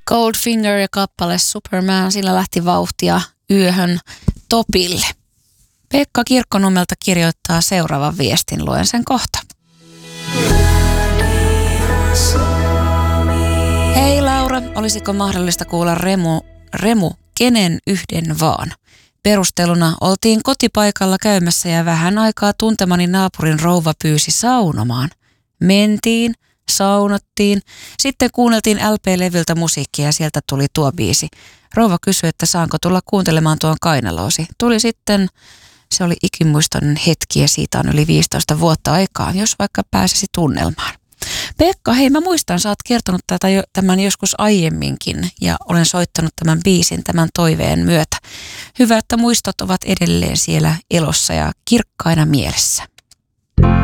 Goldfinger ja kappale Superman, sillä lähti vauhtia yöhön topille. Pekka Kirkkonummelta kirjoittaa seuraavan viestin, luen sen kohta. Hei Laura, olisiko mahdollista kuulla Remu kenen yhden vaan? Perusteluna oltiin kotipaikalla käymässä ja vähän aikaa tuntemani naapurin rouva pyysi saunomaan. Mentiin, saunottiin, sitten kuunneltiin LP-levyltä musiikkia ja sieltä tuli tuo biisi. Rouva kysyi, että saanko tulla kuuntelemaan tuon kainaloosi. Tuli sitten, se oli ikimuiston hetki ja siitä on yli 15 vuotta aikaa, jos vaikka pääsisi tunnelmaan. Pekka, hei mä muistan, sä oot kertonut tämän joskus aiemminkin ja olen soittanut tämän biisin tämän toiveen myötä. Hyvä, että muistot ovat edelleen siellä elossa ja kirkkaina mielessä.